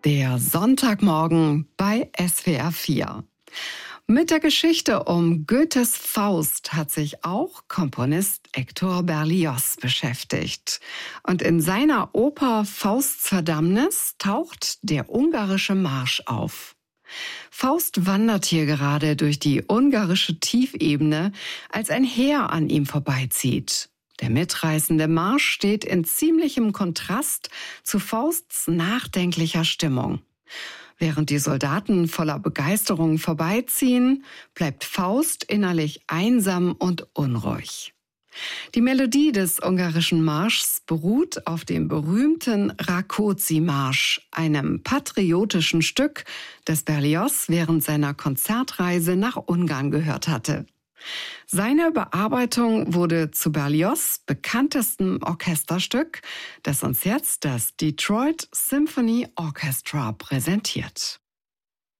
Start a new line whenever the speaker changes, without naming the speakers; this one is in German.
Der Sonntagmorgen bei SWR 4. Mit der Geschichte um Goethes Faust hat sich auch Komponist Hector Berlioz beschäftigt. Und in seiner Oper Fausts Verdammnis taucht der ungarische Marsch auf. Faust wandert hier gerade durch die ungarische Tiefebene, als ein Heer an ihm vorbeizieht. Der mitreißende Marsch steht in ziemlichem Kontrast zu Fausts nachdenklicher Stimmung. Während die Soldaten voller Begeisterung vorbeiziehen, bleibt Faust innerlich einsam und unruhig. Die Melodie des ungarischen Marschs beruht auf dem berühmten Rákóczi-Marsch, einem patriotischen Stück, das Berlioz während seiner Konzertreise nach Ungarn gehört hatte. Seine Bearbeitung wurde zu Berlioz' bekanntestem Orchesterstück, das uns jetzt das Detroit Symphony Orchestra präsentiert.